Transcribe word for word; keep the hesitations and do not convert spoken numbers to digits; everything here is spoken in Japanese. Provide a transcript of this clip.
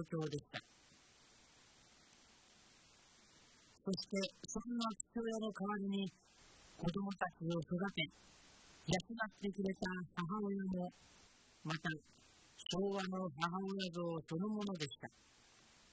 況でした。そしてそんな父親の代わりに子供たちを育て養ってくれた母親もまた昭和の母親像そのものでした。